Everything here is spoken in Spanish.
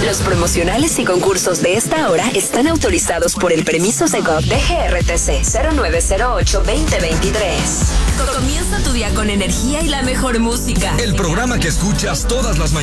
Los promocionales y concursos de esta hora están autorizados por el permiso Segov de GRTC 0908-2023. Comienza tu día con energía y la mejor música. El programa que escuchas todas las mañanas.